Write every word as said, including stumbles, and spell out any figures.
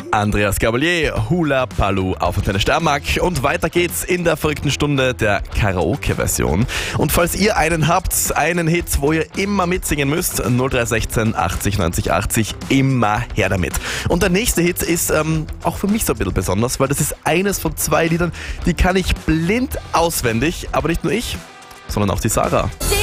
Andreas Gabalier, Hula Palu auf Antenne Steiermark. Und weiter geht's in der verrückten Stunde der Karaoke-Version. Und falls ihr einen habt, einen Hit, wo ihr immer mitsingen müsst, null drei sechzehn achtzig neunzig achtzig, immer her damit. Und der nächste Hit ist ähm, auch für mich so ein bisschen besonders, weil das ist eines von zwei Liedern, die kann ich blind auswendig, aber nicht nur ich, sondern auch die Sarah.